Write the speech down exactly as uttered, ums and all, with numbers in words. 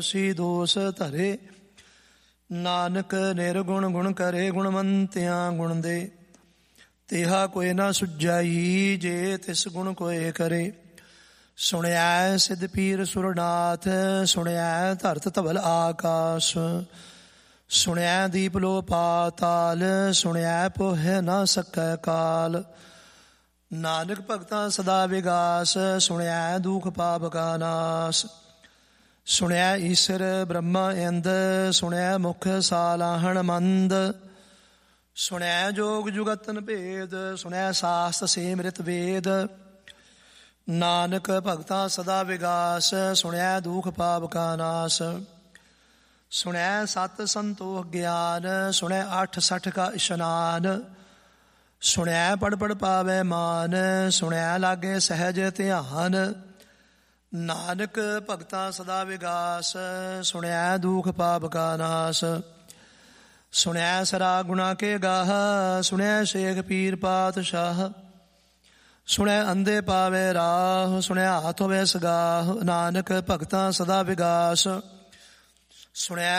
ਦੋਸੀ ਦੋਸ ਧਰੇ। ਨਾਨਕ ਨਿਰਗੁਣ ਗੁਣ ਕਰੇ, ਗੁਣਵੰਤਿਆਂ ਗੁਣ ਦੇ। ਤੇਹਾ ਕੋਈ ਨਾ ਸੁਝਾਈ, ਜੇ ਤਿਸ ਗੁਣ ਕੋਏ ਕਰੇ। ਸੁਣਿਆ ਸਿੱਧ ਪੀਰ ਸੁਰਨਾਥ, ਸੁਣਿਆ ਧਰਤ ਧਵਲ ਆਕਾਸ਼। ਸੁਣਿਆ ਦੀਪ ਲੋ ਪਾਤਾਲ, ਸੁਣਿਆ ਪੋਹਿ ਨਾ ਸਕੈ ਕਾਲ। ਨਾਨਕ ਭਗਤਾਂ ਸਦਾ ਵਿਗਾਸ, ਸੁਣਿਆ ਦੁਖ ਪਾਪ ਕਾ ਨਾਸ। ਸੁਣਿਆ ਈਸ਼ਰ ਬ੍ਰਹਮਾ ਇੰਦ, ਸੁਣਿਆ ਮੁਖ ਸਾਲਾਹਣ ਮੰਦ। ਸੁਣਿਆ ਜੋਗ ਜੁਗਤਨ ਭੇਦ, ਸੁਣਿਆ ਸਾਸਤ ਸਿਮ੍ਰਿਤ ਵੇਦ। ਨਾਨਕ ਭਗਤਾਂ ਸਦਾ ਵਿਗਾਸ, ਸੁਣਿਆ ਦੁਖ ਪਾਪ ਕਾ ਨਾਸ। ਸੁਣਿਆ ਸਤ ਸੰਤੋਖ ਗਿਆਨ, ਸੁਣਿਆ ਅੱਠ ਸਠ ਕਾ ਇਸ਼ਨਾਨ। ਸੁਣਿਆ ਪੜ ਪੜ ਪਾਵੈ ਮਾਨ, ਸੁਣਿਆ ਲਾਗੇ ਸਹਿਜ ਧਿਆਨ। ਨਾਨਕ ਭਗਤਾਂ ਸਦਾ ਵਿਗਾਸ, ਸੁਣਿਆ ਦੁਖ ਪਾਪ ਕਾ ਨਾਸ। ਸੁਣਿਆ ਸਰਾ ਗੁਣਾ ਕੇ ਗਾਹ, ਸੁਣਿਆ ਸ਼ੇਖ ਪੀਰ ਪਾਤਸ਼ਾਹ। ਸੁਣਿਆ ਅੰਧੇ ਪਾਵੇ ਰਾਹ, ਸੁਣਿਆ ਹੱਥ ਹੋਵੇ ਸਗਾਹ। ਨਾਨਕ ਭਗਤਾਂ ਸਦਾ ਵਿਗਾਸ, ਸੁਣਿਆ